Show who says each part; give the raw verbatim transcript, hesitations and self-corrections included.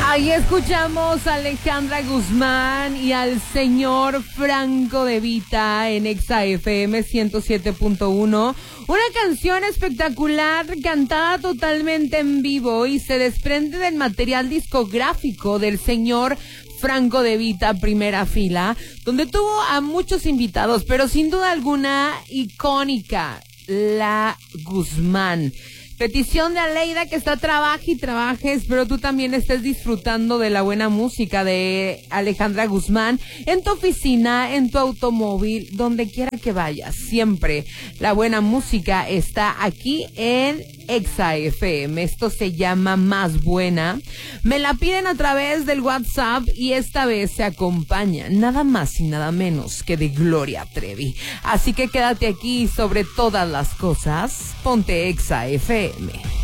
Speaker 1: Ahí escuchamos a Alejandra Guzmán y al señor Franco De Vita en Exa F M ciento siete punto uno. Una canción espectacular cantada totalmente en vivo y se desprende del material discográfico del señor Franco De Vita, primera fila, donde tuvo a muchos invitados, pero sin duda alguna icónica, la Guzmán. Petición de Aleida, que está trabaje y trabaje. Espero tú también estés disfrutando de la buena música de Alejandra Guzmán en tu oficina, en tu automóvil, donde quiera que vayas. Siempre la buena música está aquí en Exa F M. Esto se llama Más Buena. Me la piden a través del WhatsApp y esta vez se acompaña nada más y nada menos que de Gloria Trevi. Así que quédate aquí, sobre todas las cosas, ponte Exa F M.